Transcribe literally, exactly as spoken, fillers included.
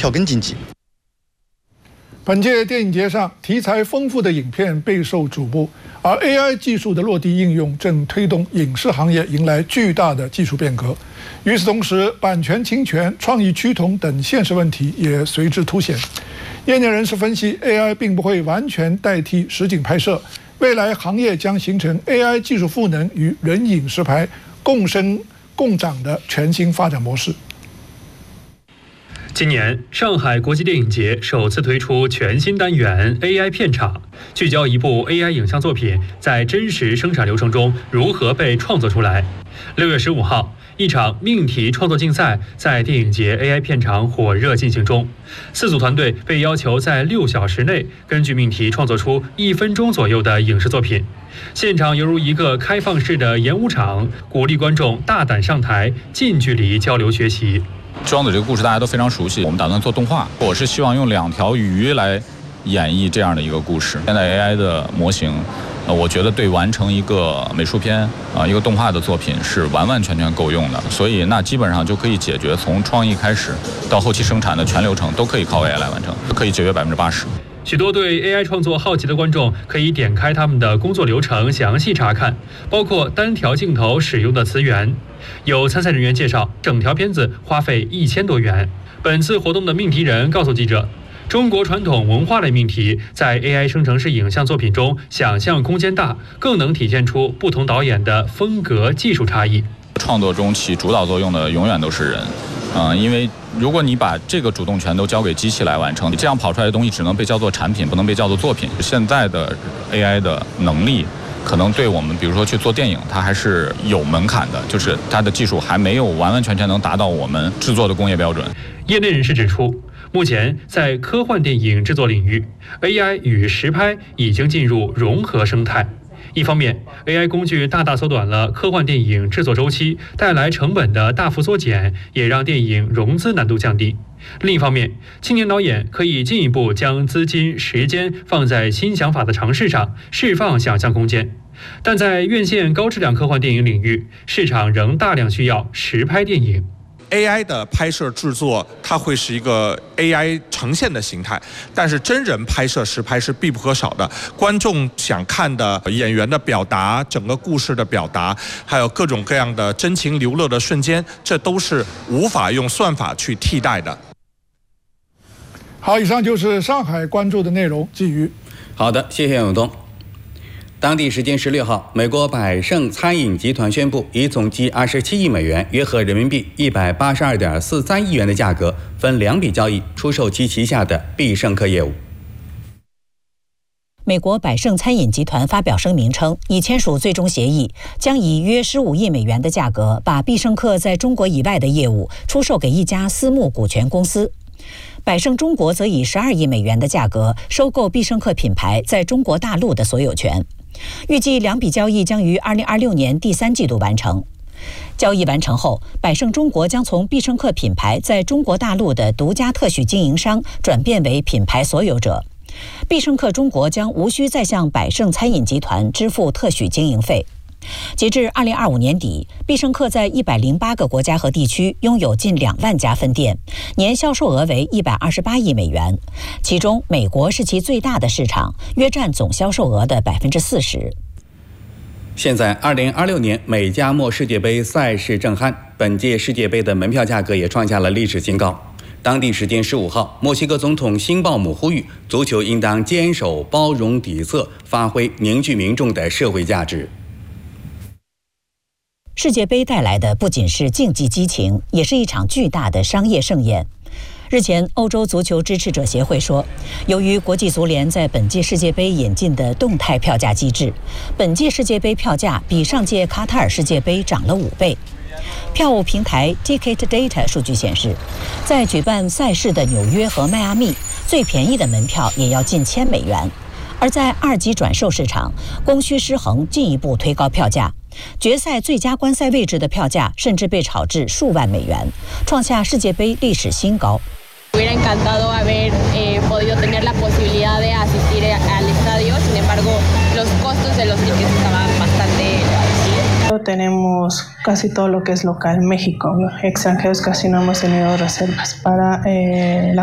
票根经济。 本届电影节上，题材丰富的影片备受瞩目，而 A I 技术的落地应用正推动影视行业迎来巨大的技术变革。与此同时，版权侵权、创意趋同等现实问题也随之凸显。业内人士分析 ，A I 并不会完全代替实景拍摄，未来行业将形成 A I 技术赋能与人影实拍共生共长的全新发展模式。 今年，上海国际电影节首次推出全新单元 A I 片场，聚焦一部 A I 影像作品在真实生产流程中如何被创作出来。六月十五号，一场命题创作竞赛在电影节 A I 片场火热进行中，四组团队被要求在六小时内根据命题创作出一分钟左右的影视作品。现场犹如一个开放式的演武场，鼓励观众大胆上台，近距离交流学习。 庄子这个故事大家都非常熟悉，我们打算做动画。我是希望用两条鱼来演绎这样的一个故事。现在 A I 的模型，呃，我觉得对完成一个美术片啊、呃、一个动画的作品是完完全全够用的。所以那基本上就可以解决从创意开始到后期生产的全流程都可以靠 A I 来完成，可以节约百分之八十。 许多对 A I 创作好奇的观众可以点开他们的工作流程详细查看，包括单条镜头使用的词源。有参赛人员介绍，整条片子花费一千多元。本次活动的命题人告诉记者，中国传统文化类命题在 A I 生成式影像作品中想象空间大，更能体现出不同导演的风格技术差异。 创作中起主导作用的永远都是人，嗯、呃，因为如果你把这个主动权都交给机器来完成，这样跑出来的东西只能被叫做产品，不能被叫做作品。现在的 A I 的能力可能对我们比如说去做电影，它还是有门槛的，就是它的技术还没有完完全全能达到我们制作的工业标准。 业内人士指出，目前在科幻电影制作领域， A I 与实拍已经进入融合生态。一方面 ，A I 工具大大缩短了科幻电影制作周期，带来成本的大幅缩减，也让电影融资难度降低。另一方面，青年导演可以进一步将资金、时间放在新想法的尝试上，释放想象空间。但在院线高质量科幻电影领域，市场仍大量需要实拍电影。 A I 的拍摄制作，它会是一个 A I 呈现的形态，但是真人拍摄实拍是必不可少的。观众想看的演员的表达，整个故事的表达，还有各种各样的真情流露的瞬间，这都是无法用算法去替代的。 好，以上就是上海关注的内容。基于好的，谢谢永东。当地时间十六号，美国百胜餐饮集团宣布，以总计二十七亿美元，约合人民币一百八十二点四三亿元的价格，分两笔交易出售其旗下的必胜客业务。 美国百胜餐饮集团发表声明称，已签署最终协议，将以约十五亿美元的价格，把必胜客在中国以外的业务出售给一家私募股权公司。百胜中国则以十二亿美元的价格收购必胜客品牌在中国大陆的所有权。预计两笔交易将于二零二六年第三季度完成。交易完成后，百胜中国将从必胜客品牌在中国大陆的独家特许经营商转变为品牌所有者。必胜客中国将无需再向百胜餐饮集团支付特许经营费。截至二零二五年底，必胜客在一百零八个国家和地区拥有近两万家分店，年销售额为一百二十八亿美元，其中美国是其最大的市场，约占总销售额的百分之四十。 现在二零二六年美加墨世界杯赛事正酣，本届世界杯的门票价格也创下了历史新高。当地时间十五号，墨西哥总统辛鲍姆呼吁，足球应当坚守包容底色，发挥凝聚民众的社会价值。 世界杯带来的不仅是竞技激情，也是一场巨大的商业盛宴。日前，欧洲足球支持者协会说，由于国际足联在本届世界杯引进的动态票价机制，本届世界杯票价比上届卡塔尔世界杯涨了五倍。票务平台 Ticket Data 数据显示，在举办赛事的纽约和迈阿密，最便宜的门票也要近千美元。而在二级转售市场，供需失衡进一步推高票价，决赛最佳观赛位置的票价甚至被炒至数万美元，创下世界杯历史新高。 Hubiera encantado haber eh, podido tener la posibilidad de asistir al estadio, sin embargo, los costos de los tickets estaban bastante elevados. Tenemos casi todo lo que es local, México, ¿no? Extranjeros casi no hemos tenido reservas para eh, la